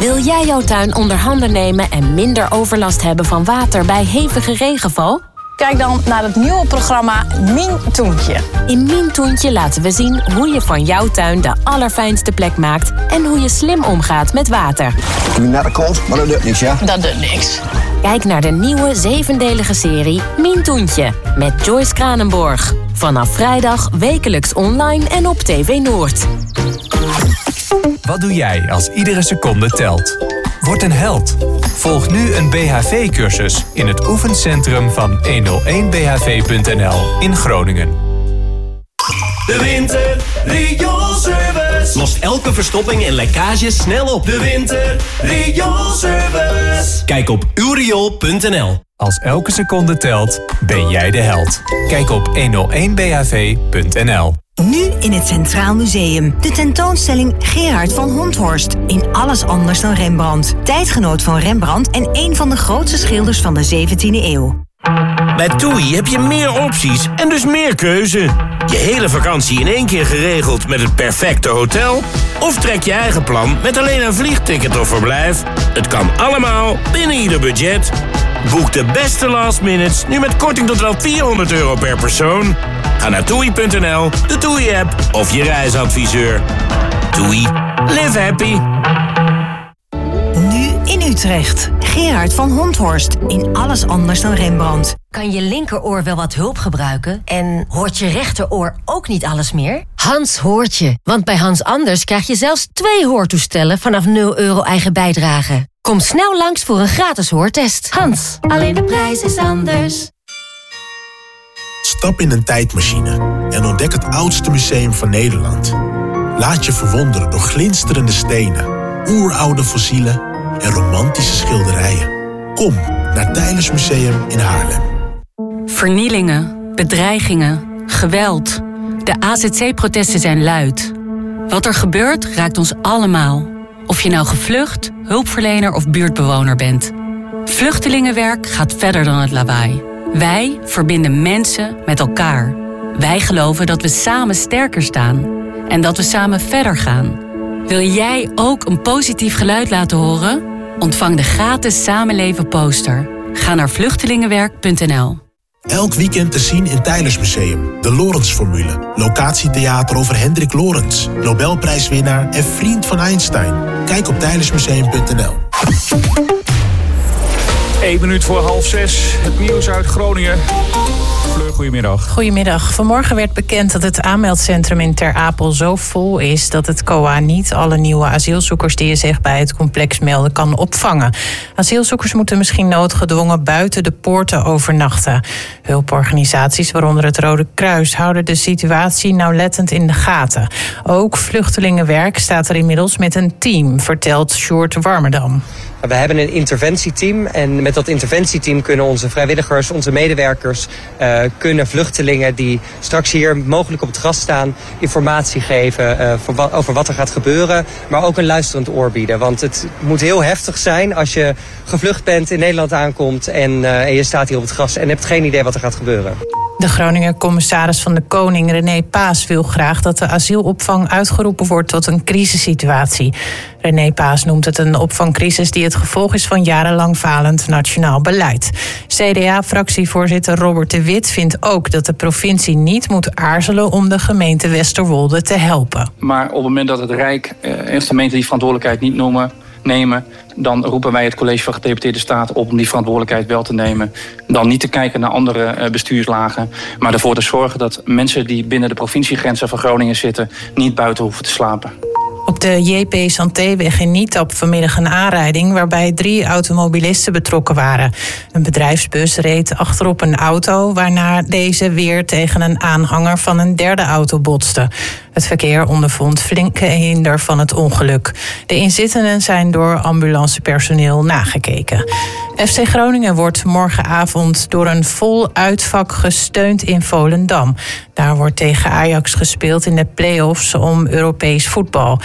Wil jij jouw tuin onder handen nemen en minder overlast hebben van water bij hevige regenval? Kijk dan naar het nieuwe programma Mientoentje. In Mientoentje laten we zien hoe je van jouw tuin de allerfijnste plek maakt en hoe je slim omgaat met water. Doe net akkoord, maar dat doet niks, ja? Dat doet niks. Kijk naar de nieuwe 7-delige serie Mientoentje met Joyce Kranenborg. Vanaf vrijdag wekelijks online en op TV Noord. Wat doe jij als iedere seconde telt? Word een held. Volg nu een BHV-cursus in het oefencentrum van 101bhv.nl in Groningen. De Winter Rioolservice lost elke verstopping en lekkage snel op. De Winter Rioolservice. Kijk op uwriool.nl. Als elke seconde telt, ben jij de held. Kijk op 101bhv.nl. Nu in het Centraal Museum. De tentoonstelling Gerard van Honthorst. In alles anders dan Rembrandt. Tijdgenoot van Rembrandt en een van de grootste schilders van de 17e eeuw. Bij TUI heb je meer opties en dus meer keuze. Je hele vakantie in één keer geregeld met het perfecte hotel? Of trek je eigen plan met alleen een vliegticket of verblijf? Het kan allemaal binnen ieder budget. Boek de beste last minutes nu met korting tot wel €400 per persoon. Ga naar TUI.nl, de TUI-app of je reisadviseur. TUI. Live happy. Nu in Utrecht. Gerard van Honthorst. In alles anders dan Rembrandt. Kan je linkeroor wel wat hulp gebruiken? En hoort je rechteroor ook niet alles meer? Hans hoort je, want bij Hans Anders krijg je zelfs 2 hoortoestellen vanaf €0 eigen bijdrage. Kom snel langs voor een gratis hoortest. Hans, alleen de prijs is anders. Stap in een tijdmachine en ontdek het oudste museum van Nederland. Laat je verwonderen door glinsterende stenen, oeroude fossielen en romantische schilderijen. Kom naar Teylers Museum in Haarlem. Vernielingen, bedreigingen, geweld. De AZC-protesten zijn luid. Wat er gebeurt raakt ons allemaal. Of je nou gevlucht, hulpverlener of buurtbewoner bent. Vluchtelingenwerk gaat verder dan het lawaai. Wij verbinden mensen met elkaar. Wij geloven dat we samen sterker staan. En dat we samen verder gaan. Wil jij ook een positief geluid laten horen? Ontvang de gratis Samenleven poster. Ga naar vluchtelingenwerk.nl. Elk weekend te zien in Teylers Museum. De Lorentz-formule. Locatietheater over Hendrik Lorentz. Nobelprijswinnaar en vriend van Einstein. Kijk op teylersmuseum.nl. 1 minuut voor 5:30. Het nieuws uit Groningen. Fleur, goedemiddag. Goedemiddag. Vanmorgen werd bekend dat het aanmeldcentrum in Ter Apel zo vol is dat het COA niet alle nieuwe asielzoekers die je zich bij het complex melden kan opvangen. Asielzoekers moeten misschien noodgedwongen buiten de poorten overnachten. Hulporganisaties, waaronder het Rode Kruis, houden de situatie nauwlettend in de gaten. Ook Vluchtelingenwerk staat er inmiddels met een team, vertelt Sjoerd Warmerdam. We hebben een interventieteam en met dat interventieteam kunnen onze vrijwilligers, onze medewerkers, kunnen vluchtelingen die straks hier mogelijk op het gras staan informatie geven over wat er gaat gebeuren, maar ook een luisterend oor bieden. Want het moet heel heftig zijn als je gevlucht bent, in Nederland aankomt en je staat hier op het gras en hebt geen idee wat er gaat gebeuren. De Groninger commissaris van de Koning, René Paas, wil graag dat de asielopvang uitgeroepen wordt tot een crisissituatie. René Paas noemt het een opvangcrisis die het gevolg is van jarenlang falend nationaal beleid. CDA-fractievoorzitter Robert de Wit vindt ook dat de provincie niet moet aarzelen om de gemeente Westerwolde te helpen. Maar op het moment dat het Rijk en gemeenten die verantwoordelijkheid niet nemen, dan roepen wij het College van Gedeputeerde Staten op om die verantwoordelijkheid wel te nemen. Dan niet te kijken naar andere bestuurslagen, maar ervoor te zorgen dat mensen die binnen de provinciegrenzen van Groningen zitten niet buiten hoeven te slapen. Op de JP Santéweg in Nietap vanmiddag een aanrijding waarbij 3 automobilisten betrokken waren. Een bedrijfsbus reed achterop een auto, waarna deze weer tegen een aanhanger van een derde auto botste. Het verkeer ondervond flinke hinder van het ongeluk. De inzittenden zijn door ambulancepersoneel nagekeken. FC Groningen wordt morgenavond door een vol uitvak gesteund in Volendam. Daar wordt tegen Ajax gespeeld in de play-offs om Europees voetbal.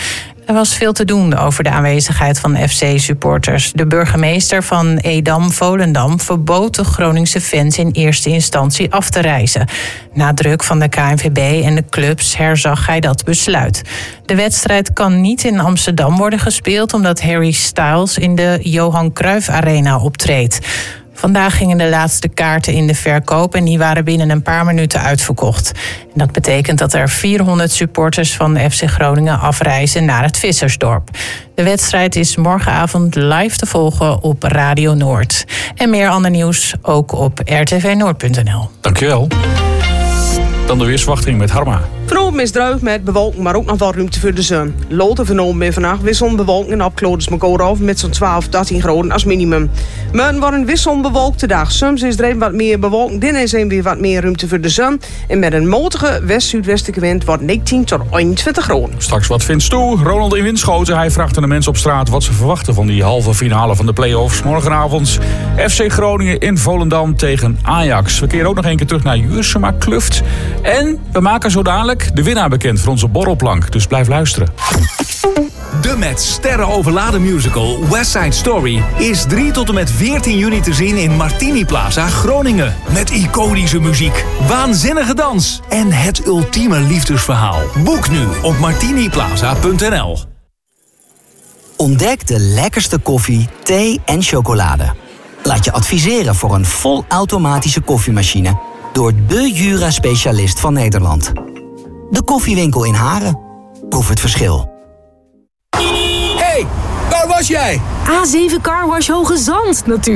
Er was veel te doen over de aanwezigheid van FC-supporters. De burgemeester van Edam-Volendam verbood de Groningse fans in eerste instantie af te reizen. Na druk van de KNVB en de clubs herzag hij dat besluit. De wedstrijd kan niet in Amsterdam worden gespeeld omdat Harry Styles in de Johan Cruijff Arena optreedt. Vandaag gingen de laatste kaarten in de verkoop en die waren binnen een paar minuten uitverkocht. En dat betekent dat er 400 supporters van FC Groningen afreizen naar het Vissersdorp. De wedstrijd is morgenavond live te volgen op Radio Noord. En meer ander nieuws ook op rtvnoord.nl. Dankjewel. Dan de weersverwachting met Harma. Vanochtend is droog met bewolking, maar ook nog wel ruimte voor de zon. Loten vanochtend en vannacht wisselend bewolking en opkloders elkaar af met zo'n 12, 13 graden als minimum. Morgen wordt een wisselend bewolkte dag. Soms is er even wat meer bewolking, dan is er weer wat meer ruimte voor de zon. En met een matige west-zuidwestelijke wind wordt 19 tot 21 graden. Straks wat vindt toe. Ronald in Winschoten. Hij vraagt aan de mensen op straat wat ze verwachten van die halve finale van de play-offs. Morgenavond FC Groningen in Volendam tegen Ajax. We keren ook nog een keer terug naar Juursema Kluft. En we maken zo dadelijk de winnaar bekend voor onze borrelplank. Dus blijf luisteren. De met sterren overladen musical West Side Story is 3 tot en met 14 juni te zien in Martini Plaza Groningen. Met iconische muziek, waanzinnige dans en het ultieme liefdesverhaal. Boek nu op martiniplaza.nl. Ontdek de lekkerste koffie, thee en chocolade. Laat je adviseren voor een volautomatische koffiemachine door de Jura-specialist van Nederland. De Koffiewinkel in Haren. Proef het verschil. Hey, waar was jij? A7 Carwash Hoge Zand, natuurlijk.